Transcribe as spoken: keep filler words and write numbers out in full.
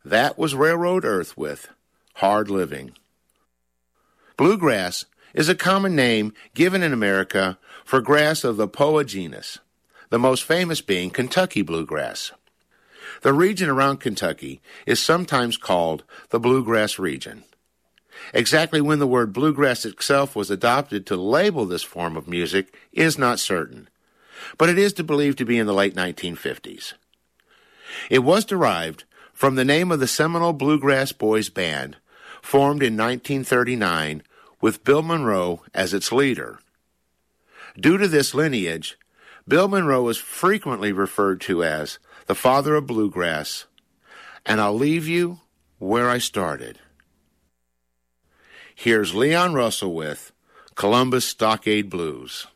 That was Railroad Earth with Hard Living. Bluegrass is a common name given in America for grass of the Poa genus, the most famous being Kentucky bluegrass. The region around Kentucky is sometimes called the Bluegrass region. Exactly when the word bluegrass itself was adopted to label this form of music is not certain, but it is believed to be in the late nineteen fifties. It was derived from the name of the Seminole Bluegrass Boys Band, formed in nineteen thirty-nine with Bill Monroe as its leader. Due to this lineage, Bill Monroe is frequently referred to as the father of bluegrass, and I'll leave you where I started. Here's Leon Russell with Columbus Stockade Blues.